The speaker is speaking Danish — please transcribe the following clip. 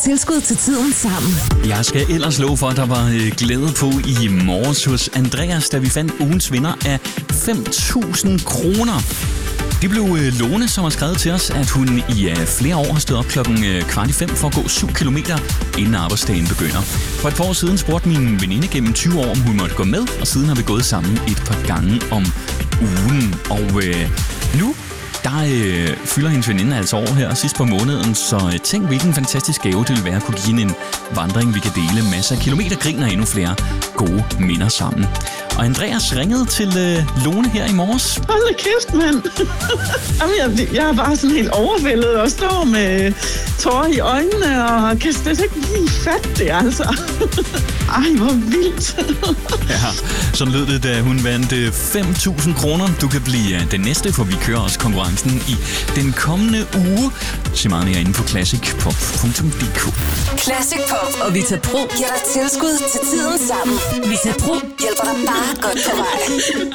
Tilskud til tiden sammen. Jeg skal ellers love for, at der var glæde på i morges hos Andreas, da vi fandt ugens vinder af 5.000 kroner. Det blev Lone, som har skrevet til os, at hun i flere år har stået op 4:15 for at gå 7 kilometer, inden arbejdsdagen begynder. For et par år siden spurgte min veninde gennem 20 år, om hun måtte gå med, og siden har vi gået sammen et par gange om ugen. Og nu fylder hendes veninde altså år her sidst på måneden, så tænk, hvilken fantastisk gave det vil være at kunne give hende en vandring, vi kan dele masser af kilometergrin og endnu flere gode minder sammen. Og Andreas ringede til Lone her i morges. Hold da kæft, mand. Jeg er bare sådan helt overvældet og står med tårer i øjnene og kan slet ikke lige fatte det, altså. Ej, hvor vildt. Ja, sådan lød det, da hun vandt 5.000 kroner. Du kan blive den næste, for vi kører også konkurrencen i den kommende uge. Se meget mere inde på classicpop.dk. Classic Pop og Vita Pro giver dig tilskud til tiden sammen. Vita Pro hjælper dig bare godt på vej.